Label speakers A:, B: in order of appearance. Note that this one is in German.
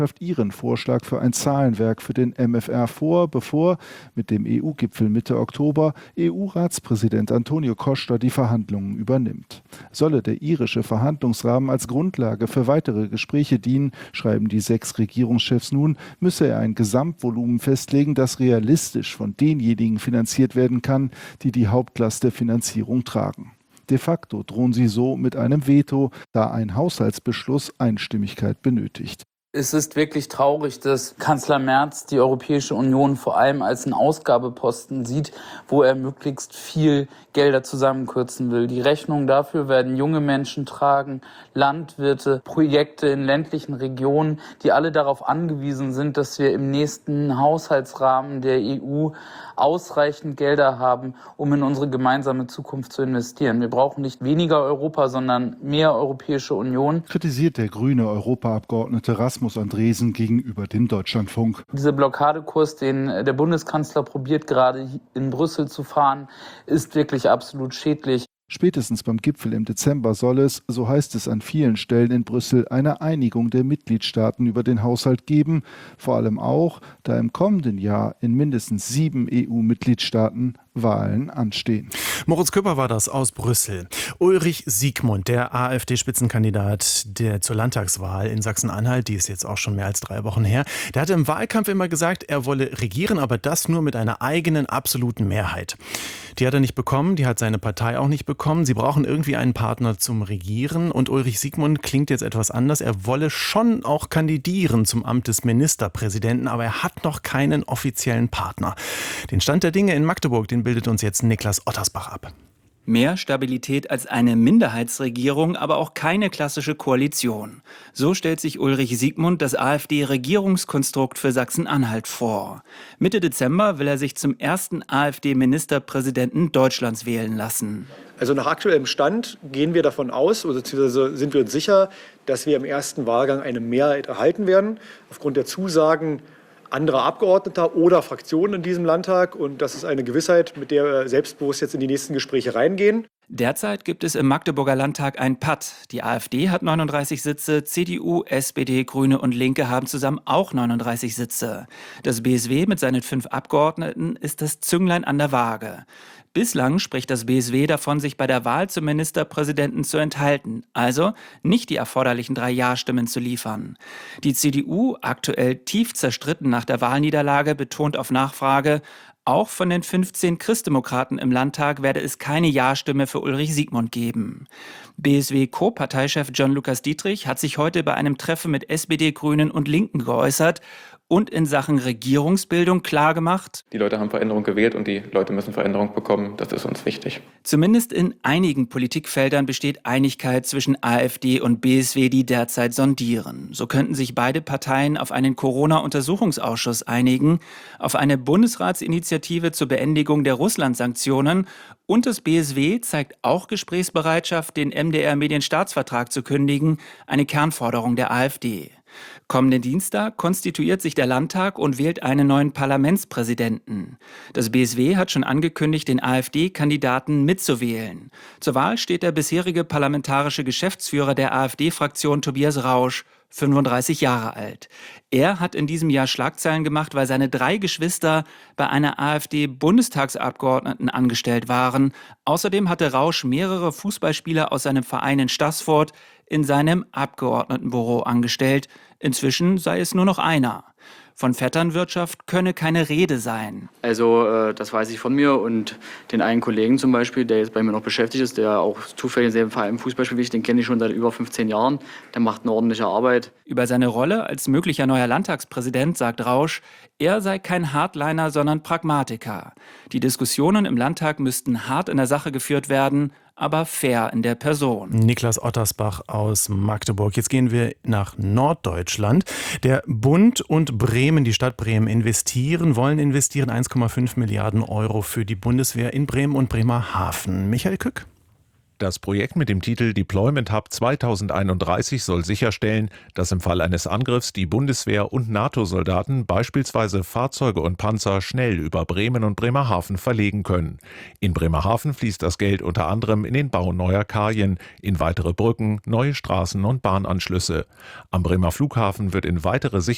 A: ihren Vorschlag für ein Zahlenwerk für den MFR vor, bevor mit dem EU-Gipfel Mitte Oktober EU-Ratspräsident Antonio Costa die Verhandlungen übernimmt. Solle der irische Verhandlungsrahmen als Grundlage für weitere Gespräche dienen, schreiben die 6 Regierungschefs nun, müsse er ein Gesamtvolumen festlegen, das realistisch von denjenigen finanziert werden kann, die die Hauptlast der Finanzierung tragen. De facto drohen sie so mit einem Veto, da ein Haushaltsbeschluss Einstimmigkeit benötigt.
B: Es ist wirklich traurig, dass Kanzler Merz die Europäische Union vor allem als einen Ausgabeposten sieht, wo er möglichst viel Gelder zusammenkürzen will. Die Rechnung dafür werden junge Menschen tragen, Landwirte, Projekte in ländlichen Regionen, die alle darauf angewiesen sind, dass wir im nächsten Haushaltsrahmen der EU ausreichend Gelder haben, um in unsere gemeinsame Zukunft zu investieren. Wir brauchen nicht weniger Europa, sondern mehr Europäische Union.
A: Kritisiert der grüne Europaabgeordnete Rasmus Andresen gegenüber dem Deutschlandfunk.
B: Dieser Blockadekurs, den der Bundeskanzler probiert, gerade in Brüssel zu fahren, ist wirklich absolut schädlich.
A: Spätestens beim Gipfel im Dezember soll es, so heißt es an vielen Stellen in Brüssel, eine Einigung der Mitgliedstaaten über den Haushalt geben. Vor allem auch, da im kommenden Jahr in mindestens 7 EU-Mitgliedstaaten Wahlen anstehen.
C: Moritz Küpper war das aus Brüssel. Ulrich Siegmund, der AfD-Spitzenkandidat zur Landtagswahl in Sachsen-Anhalt, die ist jetzt auch schon mehr als 3 Wochen her, der hatte im Wahlkampf immer gesagt, er wolle regieren, aber das nur mit einer eigenen absoluten Mehrheit. Die hat er nicht bekommen, die hat seine Partei auch nicht bekommen. Sie brauchen irgendwie einen Partner zum Regieren und Ulrich Siegmund klingt jetzt etwas anders. Er wolle schon auch kandidieren zum Amt des Ministerpräsidenten, aber er hat noch keinen offiziellen Partner. Den Stand der Dinge in Magdeburg, den bildet uns jetzt Niklas Ottersbach ab.
D: Mehr Stabilität als eine Minderheitsregierung, aber auch keine klassische Koalition. So stellt sich Ulrich Siegmund das AfD-Regierungskonstrukt für Sachsen-Anhalt vor. Mitte Dezember will er sich zum ersten AfD-Ministerpräsidenten Deutschlands wählen lassen.
E: Also nach aktuellem Stand gehen wir davon aus, beziehungsweise sind wir uns sicher, dass wir im ersten Wahlgang eine Mehrheit erhalten werden, aufgrund der Zusagen anderer Abgeordneter oder Fraktionen in diesem Landtag. Und das ist eine Gewissheit, mit der wir selbstbewusst jetzt in die nächsten Gespräche reingehen.
D: Derzeit gibt es im Magdeburger Landtag ein Patt. Die AfD hat 39 Sitze, CDU, SPD, Grüne und Linke haben zusammen auch 39 Sitze. Das BSW mit seinen 5 Abgeordneten ist das Zünglein an der Waage. Bislang spricht das BSW davon, sich bei der Wahl zum Ministerpräsidenten zu enthalten, also nicht die erforderlichen 3 Ja-Stimmen zu liefern. Die CDU, aktuell tief zerstritten nach der Wahlniederlage, betont auf Nachfrage, auch von den 15 Christdemokraten im Landtag werde es keine Ja-Stimme für Ulrich Siegmund geben. BSW-Co-Parteichef John Lukas Dietrich hat sich heute bei einem Treffen mit SPD, Grünen und Linken geäußert und in Sachen Regierungsbildung klargemacht:
F: Die Leute haben Veränderung gewählt und die Leute müssen Veränderung bekommen. Das ist uns wichtig.
D: Zumindest in einigen Politikfeldern besteht Einigkeit zwischen AfD und BSW, die derzeit sondieren. So könnten sich beide Parteien auf einen Corona-Untersuchungsausschuss einigen, auf eine Bundesratsinitiative zur Beendigung der Russland-Sanktionen und das BSW zeigt auch Gesprächsbereitschaft, den MDR-Medienstaatsvertrag zu kündigen, eine Kernforderung der AfD. Kommenden Dienstag konstituiert sich der Landtag und wählt einen neuen Parlamentspräsidenten. Das BSW hat schon angekündigt, den AfD-Kandidaten mitzuwählen. Zur Wahl steht der bisherige parlamentarische Geschäftsführer der AfD-Fraktion Tobias Rausch, 35 Jahre alt. Er hat in diesem Jahr Schlagzeilen gemacht, weil seine 3 Geschwister bei einer AfD-Bundestagsabgeordneten angestellt waren. Außerdem hatte Rausch mehrere Fußballspieler aus seinem Verein in Staßfurt in seinem Abgeordnetenbüro angestellt. Inzwischen sei es nur noch einer. Von Vetternwirtschaft könne keine Rede sein.
G: Also das weiß ich von mir und den einen Kollegen zum Beispiel, der jetzt bei mir noch beschäftigt ist, der auch zufällig in selben Verein Fußball spielt, den kenne ich schon seit über 15 Jahren. Der macht eine ordentliche Arbeit.
D: Über seine Rolle als möglicher neuer Landtagspräsident sagt Rausch, er sei kein Hardliner, sondern Pragmatiker. Die Diskussionen im Landtag müssten hart in der Sache geführt werden, aber fair in der Person.
C: Niklas Ottersbach aus Magdeburg. Jetzt gehen wir nach Norddeutschland. Der Bund und Bremen, die Stadt Bremen, wollen investieren 1,5 Milliarden Euro für die Bundeswehr in Bremen und Bremerhaven. Michael Kück.
H: Das Projekt mit dem Titel Deployment Hub 2031 soll sicherstellen, dass im Fall eines Angriffs die Bundeswehr und NATO-Soldaten beispielsweise Fahrzeuge und Panzer schnell über Bremen und Bremerhaven verlegen können. In Bremerhaven fließt das Geld unter anderem in den Bau neuer Kajen, in weitere Brücken, neue Straßen und Bahnanschlüsse. Am Bremer Flughafen wird in weitere Sicherheit